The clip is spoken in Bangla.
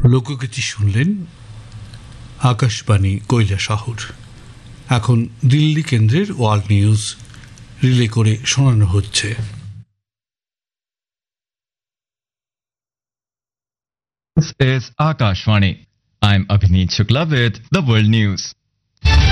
লোকগীতি শুনলেন আকাশবাণী কৈলাসহর। এখন দিল্লি কেন্দ্রের ওয়ার্ল্ড নিউজ রিলে করে শোনানো হচ্ছে। This is Akashvani. I'm Abhineet Shukla with the World News.